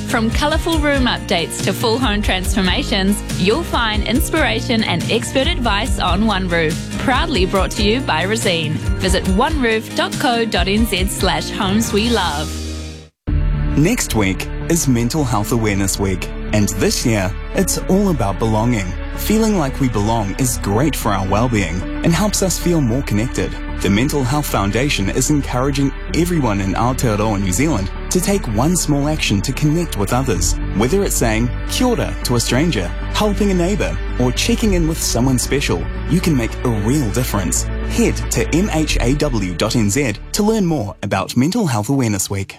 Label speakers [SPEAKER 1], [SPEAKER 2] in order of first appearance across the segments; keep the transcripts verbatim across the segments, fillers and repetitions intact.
[SPEAKER 1] From colourful room updates to full home transformations, you'll find inspiration and expert advice on One Roof. Proudly brought to you by Resene. Visit oneroof.co.nz slash homes we love.
[SPEAKER 2] Next week is Mental Health Awareness Week, and this year it's all about belonging. Feeling like we belong is great for our well-being and helps us feel more connected. The Mental Health Foundation is encouraging everyone in Aotearoa, New Zealand, to take one small action to connect with others. Whether it's saying kia ora to a stranger, helping a neighbour, or checking in with someone special, you can make a real difference. Head to m h a w dot n z to learn more about Mental Health Awareness Week.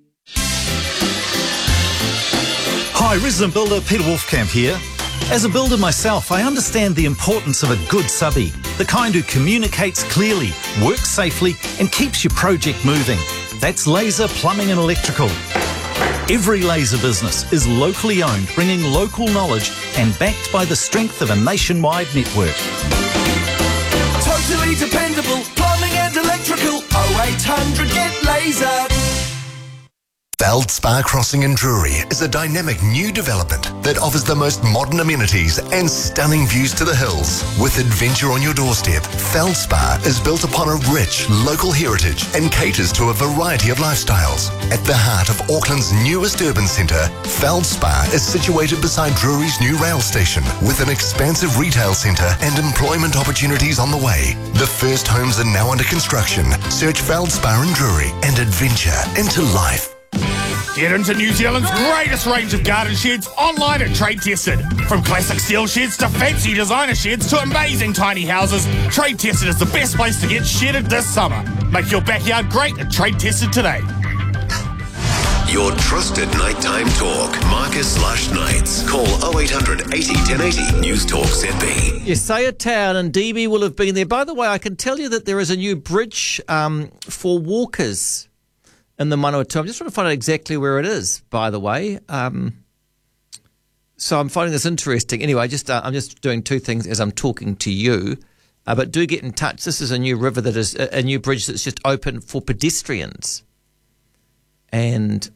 [SPEAKER 3] Hi, resident builder Peter Wolfcamp here. As a builder myself, I understand the importance of a good subby, the kind who communicates clearly, works safely, and keeps your project moving. That's Laser Plumbing and Electrical. Every laser business is locally owned, bringing local knowledge and backed by the strength of a nationwide network.
[SPEAKER 4] Totally dependable plumbing and electrical. oh eight hundred get laser.
[SPEAKER 5] Feldspar Crossing in Drury is a dynamic new development that offers the most modern amenities and stunning views to the hills. With adventure on your doorstep, Feldspar is built upon a rich local heritage and caters to a variety of lifestyles. At the heart of Auckland's newest urban centre, Feldspar is situated beside Drury's new rail station with an expansive retail centre and employment opportunities on the way. The first homes are now under construction. Search Feldspar in Drury and adventure into life.
[SPEAKER 6] Get into New Zealand's greatest range of garden sheds online at Trade Tested. From classic steel sheds to fancy designer sheds to amazing tiny houses, Trade Tested is the best place to get shedded this summer. Make your backyard great at Trade Tested today.
[SPEAKER 7] Your trusted nighttime talk. Marcus Lush Nights. Call oh eight hundred eighty ten eighty. News Talk Z B.
[SPEAKER 8] Yesaya Town and D B will have been there. By the way, I can tell you that there is a new bridge um, for walkers in the Manawatu. I'm just trying to find out exactly where it is, by the way. Um, so I'm finding this interesting. Anyway, just uh, I'm just doing two things as I'm talking to you. Uh, but do get in touch. This is a new river that is a, a new bridge that's just open for pedestrians. And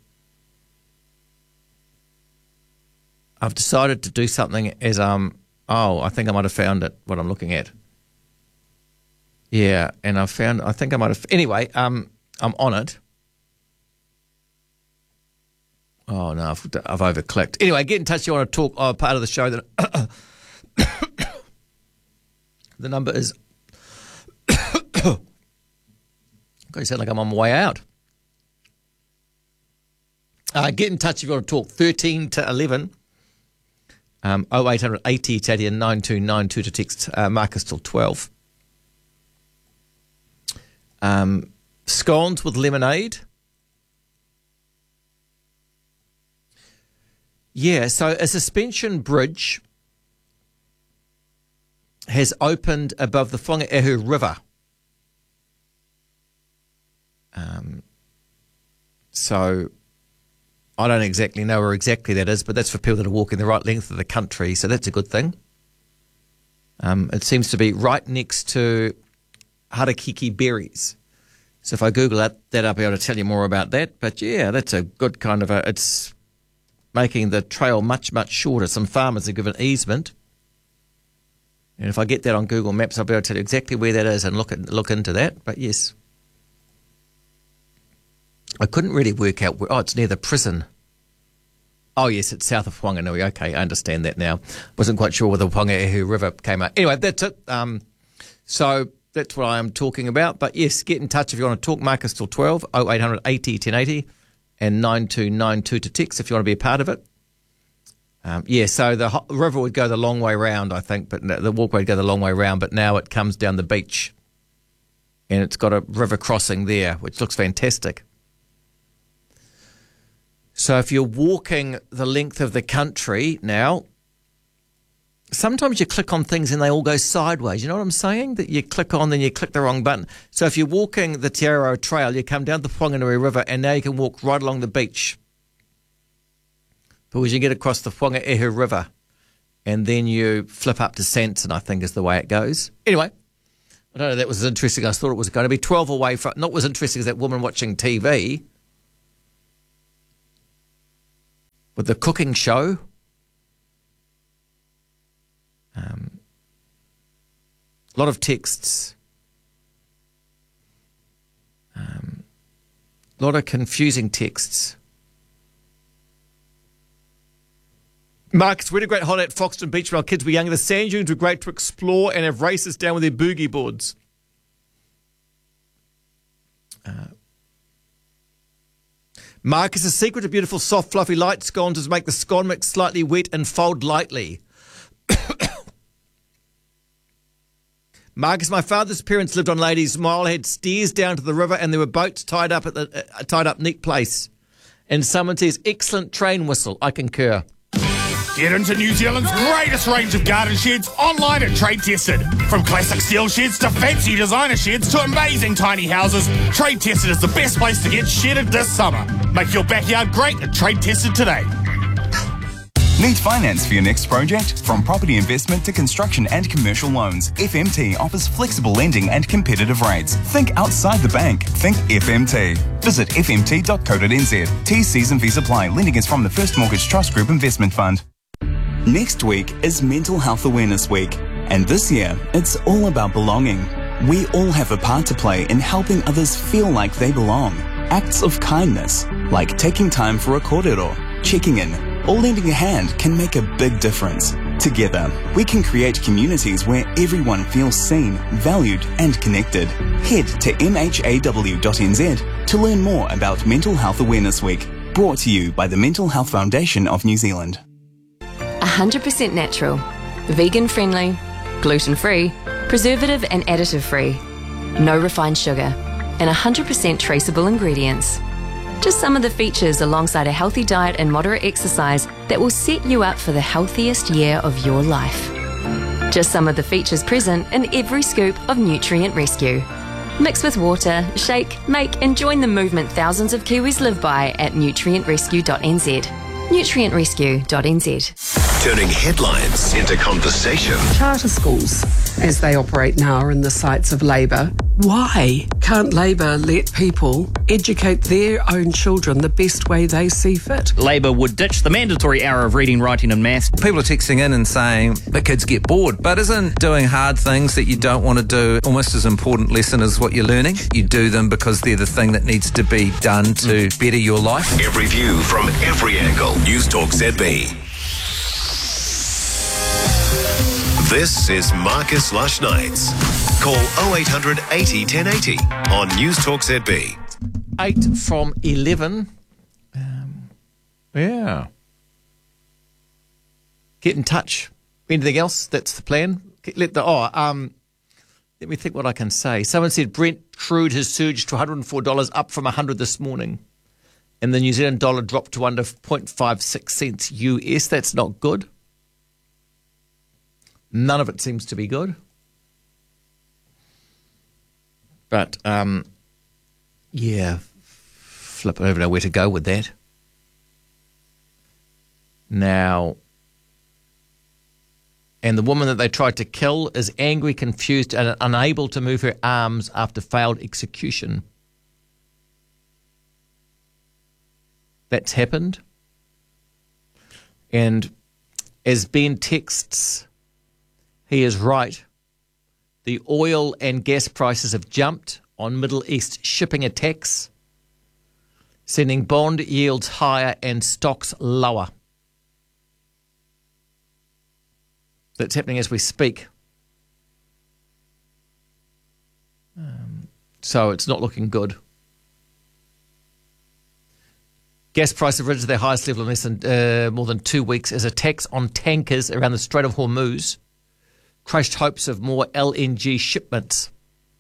[SPEAKER 8] I've decided to do something as um oh, I think I might have found it, what I'm looking at. Yeah, and I found I think I might have anyway, um I'm on it. Oh, no, I've, I've overclicked. Anyway, get in touch if you want to talk oh, part of the show. That the number is... God, you sound like I'm on my way out. Uh, get in touch if you want to talk. thirteen to eleven. Um, oh eight hundred eighty eighty and nine two nine two to text uh, Marcus till twelve. Um, scones with lemonade. Yeah, so a suspension bridge has opened above the Whangaehu River. Um, so I don't exactly know where exactly that is, but that's for people that are walking the right length of the country, so that's a good thing. Um, it seems to be right next to Harakiki Berries. So if I Google that, that I'll be able to tell you more about that. But yeah, that's a good kind of a... It's making the trail much, much shorter. Some farmers are given easement. And if I get that on Google Maps, I'll be able to tell you exactly where that is and look at, look into that. But yes, I couldn't really work out where... Oh, it's near the prison. Oh, yes, it's south of Whanganui. Okay, I understand that now. Wasn't quite sure where the Whangaehu River came out. Anyway, that's it. Um, so that's what I am talking about. But yes, get in touch if you want to talk. Marcus till twelve, oh eight hundred eighty ten eighty. And nine two nine two to text if you want to be a part of it. Um, yeah, so the ho- river would go the long way round, I think, but no, the walkway would go the long way round, but now it comes down the beach. And it's got a river crossing there, which looks fantastic. So if you're walking the length of the country now, sometimes you click on things and they all go sideways. You know what I'm saying? That you click on, then you click the wrong button. So if you're walking the Te Aroha Trail, you come down the Whanganui River and now you can walk right along the beach. Because you get across the Whangaehu River and then you flip up to Sanson, I think is the way it goes. Anyway, I don't know, that was interesting. I thought it was going to be twelve away from... Not was interesting as that woman watching T V with the cooking show. Um, a lot of texts. Um, a lot of confusing texts. Mark, it's really great holiday at Foxton Beach when our kids were younger. The sand dunes were great to explore and have races down with their boogie boards. Uh, Marcus, the secret to beautiful, soft, fluffy, light scones is make the scone mix slightly wet and fold lightly. Marcus, my father's parents lived on Ladies Mile, had stairs down to the river, and there were boats tied up at the uh, tied up neat place. And someone says, excellent train whistle. I concur.
[SPEAKER 6] Get into New Zealand's greatest range of garden sheds online at Trade Tested. From classic steel sheds to fancy designer sheds to amazing tiny houses, Trade Tested is the best place to get shedded this summer. Make your backyard great at Trade Tested today.
[SPEAKER 2] Need finance for your next project? From property investment to construction and commercial loans, F M T offers flexible lending and competitive rates. Think outside the bank. Think F M T. Visit f m t dot co dot n z. T Cs and fees apply. Lending is from the First Mortgage Trust Group Investment Fund. Next week is Mental Health Awareness Week, and this year it's all about belonging. We all have a part to play in helping others feel like they belong. Acts of kindness, like taking time for a kōrero, checking in, or lending a hand can make a big difference. Together, we can create communities where everyone feels seen, valued, and connected. Head to m h a w dot n z to learn more about Mental Health Awareness Week, brought to you by the Mental Health Foundation of New Zealand.
[SPEAKER 9] one hundred percent natural, vegan-friendly, gluten-free, preservative and additive-free, no refined sugar, and one hundred percent traceable ingredients. Just some of the features alongside a healthy diet and moderate exercise that will set you up for the healthiest year of your life. Just some of the features present in every scoop of Nutrient Rescue. Mix with water, shake, make and join the movement thousands of Kiwis live by at nutrient rescue dot n z. nutrient rescue dot n z.
[SPEAKER 7] Turning headlines into conversation.
[SPEAKER 10] Charter schools, as they operate now, are in the sights of Labor. Why can't Labor let people educate their own children the best way they see fit?
[SPEAKER 11] Labor would ditch the mandatory hour of reading, writing and maths.
[SPEAKER 12] People are texting in and saying the kids get bored, but isn't doing hard things that you don't want to do almost as important lesson as what you're learning? You do them because they're the thing that needs to be done to better your life.
[SPEAKER 7] Every view from every angle. News Talk Z B. This is Marcus Lush Nights. Call oh eight hundred eighty ten eighty on News Talk Z B.
[SPEAKER 8] Eight from eleven. Um, yeah. Get in touch. Anything else? That's the plan. Let the oh um. Let me think what I can say. Someone said Brent crude has surged to one hundred four dollars, up from one hundred this morning, and the New Zealand dollar dropped to under zero point five six cents U S. That's not good. None of it seems to be good. But, um, yeah, flip over to where to go with that. Now, and the woman that they tried to kill is angry, confused, and unable to move her arms after failed execution. That's happened. And as Ben texts, he is right. The oil and gas prices have jumped on Middle East shipping attacks, sending bond yields higher and stocks lower. That's happening as we speak. Um, so it's not looking good. Gas prices have risen to their highest level in less than uh, more than two weeks as attacks on tankers around the Strait of Hormuz crushed hopes of more L N G shipments.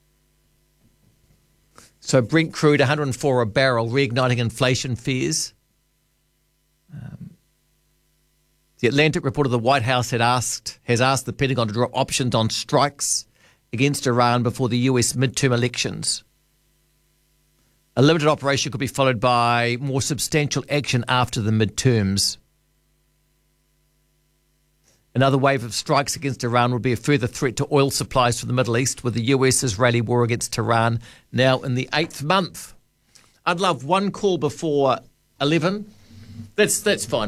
[SPEAKER 8] So Brent crude one hundred four a barrel, reigniting inflation fears. Um, the Atlantic reported the White House had asked has asked the Pentagon to drop options on strikes against Iran before the U S midterm elections. A limited operation could be followed by more substantial action after the midterms. Another wave of strikes against Iran would be a further threat to oil supplies for the Middle East, with the U S-Israeli war against Tehran now in the eighth month. I'd love one call before eleven. That's that's fine.